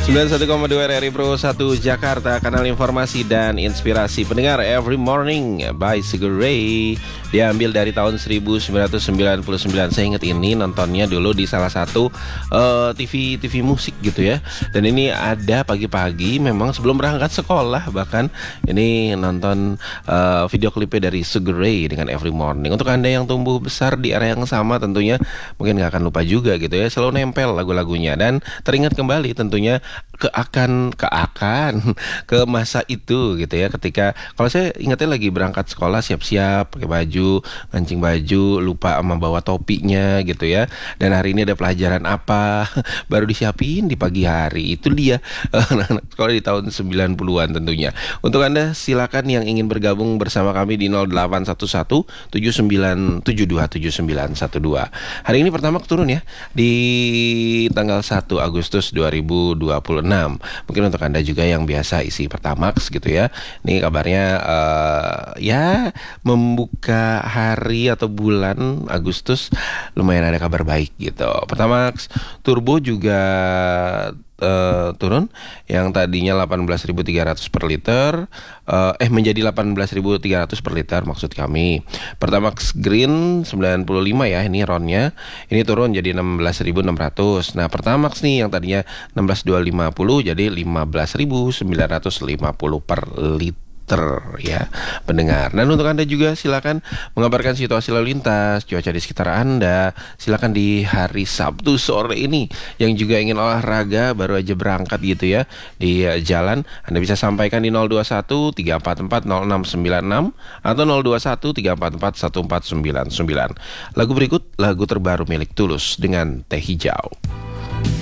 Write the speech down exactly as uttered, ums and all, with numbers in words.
sembilan puluh satu koma dua R R I Pro satu Jakarta, kanal informasi dan inspirasi pendengar Every Morning by Sugar Ray. Diambil dari tahun seribu sembilan ratus sembilan puluh sembilan. Saya ingat ini nontonnya dulu di salah satu uh, T V T V musik gitu ya. Dan ini ada pagi-pagi memang sebelum berangkat sekolah, bahkan ini nonton uh, video klipnya dari Sugar Ray dengan Every Morning. Untuk Anda yang tumbuh besar di era yang sama tentunya mungkin gak akan lupa juga gitu ya. Selalu nempel lagu-lagunya dan teringat kembali tentunya ke akan ke akan ke masa itu gitu ya, ketika kalau saya ingatnya lagi berangkat sekolah, siap-siap pakai baju, ngancing baju, lupa sama bawa topinya gitu ya, dan hari ini ada pelajaran apa baru disiapin di pagi hari. Itu dia anak-anak sekolah di tahun sembilan puluhan tentunya. Untuk Anda silakan yang ingin bergabung bersama kami di nol delapan satu satu tujuh sembilan tujuh dua tujuh sembilan satu dua. Hari ini pertama turun ya di tanggal satu Agustus dua ribu dua puluh enam. Mungkin untuk Anda juga yang biasa isi Pertamax gitu ya. Ini kabarnya uh, ya membuka hari atau bulan Agustus lumayan ada kabar baik gitu. Pertamax Turbo juga Uh, turun, yang tadinya delapan belas ribu tiga ratus per liter uh, eh menjadi delapan belas ribu tiga ratus per liter maksud kami. Pertamax Green sembilan puluh lima ya, ini ronnya ini turun jadi enam belas ribu enam ratus. Nah, Pertamax nih yang tadinya enam belas ribu dua ratus lima puluh jadi lima belas ribu sembilan ratus lima puluh per liter ya pendengar. Dan untuk Anda juga silakan mengabarkan situasi lalu lintas, cuaca di sekitar Anda. Silakan di hari Sabtu sore ini yang juga ingin olahraga, baru aja berangkat gitu ya di uh, jalan, Anda bisa sampaikan di nol dua satu tiga empat empat nol enam sembilan enam atau nol dua satu tiga empat empat satu empat sembilan sembilan. Lagu berikut lagu terbaru milik Tulus dengan Teh Hijau.